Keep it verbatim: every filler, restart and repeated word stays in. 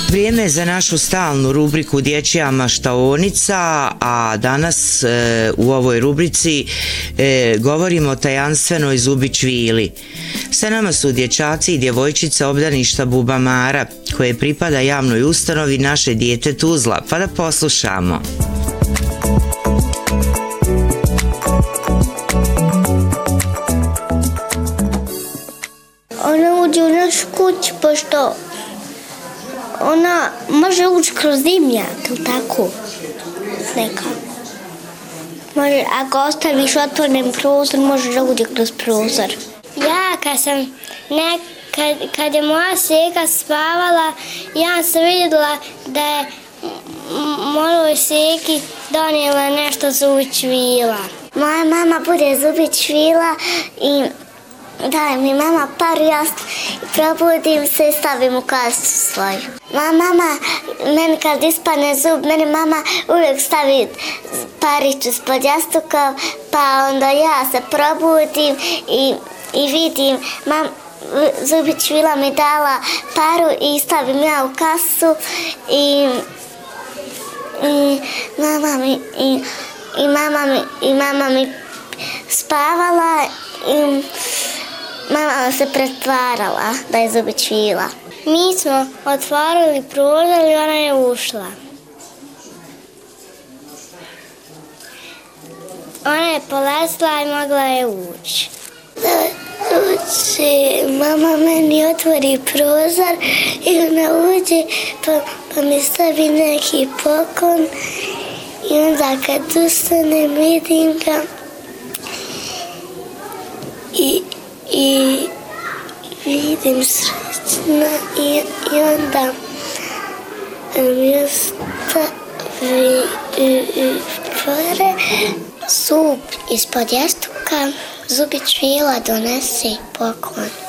Vrijeme je za našu stalnu rubriku Dječja maštaonica, a danas e, u ovoj rubrici e, govorimo o tajanstvenoj zubić vili. Sa nama su dječaci i djevojčice obdaništa Bubamara, koje pripada javnoj ustanovi Naše dijete Tuzla, pa da poslušamo. Ona uđe u našu kuću, pošto ona može ući kroz dimnjak, tako, neka. Može, ako ostaviš otvoren prozor, može da uđe kroz prozor. Ja, kad sam, ne, kad, kad je moja seka spavala, ja sam vidjela da je mojoj seki donijela nešto zubić vila. Moja mama bude zubić vila i daje mi mama par, ja probudim se i stavim u kasu svoju. Moja mama, meni kad ispane zub, meni mama uvijek stavi parić ispod jastuka, pa onda ja se probudim i, i vidim, mam, zubić vila mi dala paru i stavim ja u kasu i, i mama mi, i, i mama mi, i mama mi spavala i mama se pretvarala da je zubić vila. Mi smo otvorili prozor i ona je ušla. Ona je polazila i mogla je ući. Ući, mama meni otvori prozor i ona uđe pa, pa mi stavi neki poklon i onda kad ustanem vidim ga i I vidim srećna i, i onda mi ostavi pare. Zub ispod jastuka, zubić vila donese poklon.